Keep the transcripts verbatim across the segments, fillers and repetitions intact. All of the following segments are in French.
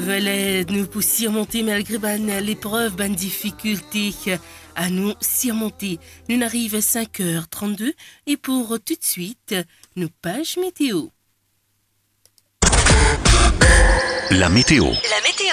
Voilà, nous pour surmonter malgré ban l'épreuve, ban difficulté à nous surmonter. Nous arrive à cinq heures trente-deux et pour tout de suite, nos pages météo. La météo. La météo.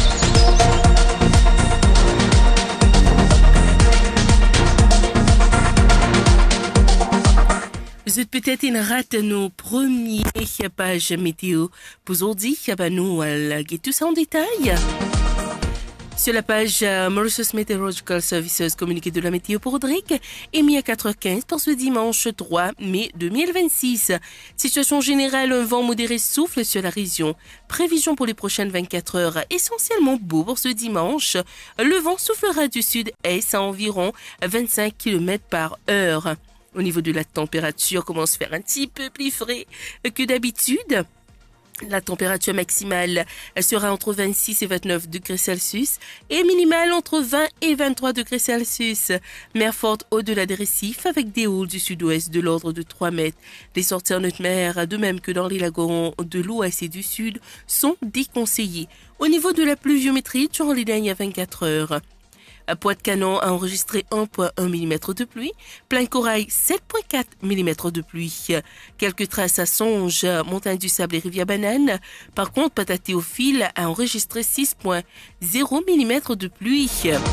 Vous êtes peut-être une rate nos premières pages météo. Pour aujourd'hui, nous allons tout ça en détail. Sur la page uh, Mauritius Meteorological Services, communiqué de la météo pour Audric, émis à quatre heures quinze pour ce dimanche trois mai deux mille vingt-six. Situation générale, un vent modéré souffle sur la région. Prévision pour les prochaines vingt-quatre heures, essentiellement beau pour ce dimanche. Le vent soufflera du sud-est à environ vingt-cinq kilomètres par heure. Au niveau de la température, commence à faire un petit peu plus frais que d'habitude. La température maximale sera entre vingt-six et vingt-neuf degrés Celsius et minimale entre vingt et vingt-trois degrés Celsius. Mer forte au-delà des récifs avec des hauts du sud-ouest de l'ordre de trois mètres. Les sorties en haute mer, de même que dans les lagons de l'ouest et du sud, sont déconseillées. Au niveau de la pluviométrie, durant les dernières vingt-quatre heures, Pointe-Canon a enregistré un virgule un millimètre de pluie. Plaine Corail, sept virgule quatre millimètres de pluie. Quelques traces à Songe, Montagne du Sable et Rivière-Banane. Par contre, Patate-Théophile a enregistré six virgule zéro millimètres de pluie.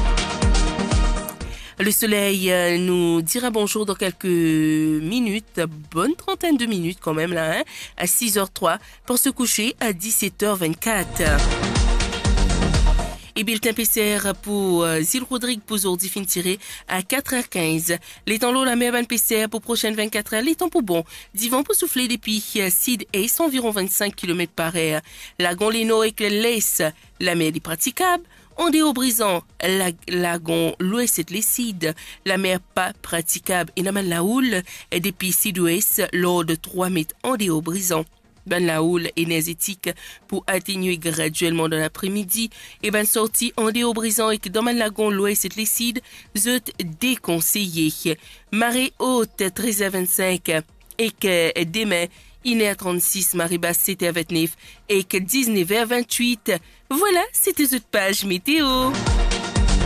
Le soleil nous dira bonjour dans quelques minutes, bonne trentaine de minutes quand même là, hein, à six heures trois pour se coucher à dix-sept heures vingt-quatre. Et bulletin P C R pour euh, Zil Rodrigue pour aujourd'hui fin tiré à quatre heures quinze. Les temps lourds, la mer ban P C R pour prochaine vingt-quatre heures. Les temps pour bon. Divan pour souffler depuis euh, Sid Ace environ vingt-cinq kilomètres par heure. Lagon Leno et Laisse, la mer est praticable. Ondéo brisant, la, lagon l'ouest et les Cides, la mer pas praticable. Et Naman la houle, et depuis Sud-Ouest, l'eau de trois mètres Ondéo brisant. Ben la houle énergétique pour atténuer graduellement dans l'après-midi et ben sorti en déo brisant et que dans le lagon l'ouest et les cides zut déconseillé. Marée haute treize à vingt-cinq et que demain il est à trente-six, marée basse c'était à vingt-neuf et que dix-neuf à vingt-huit. Voilà, c'était cette page météo.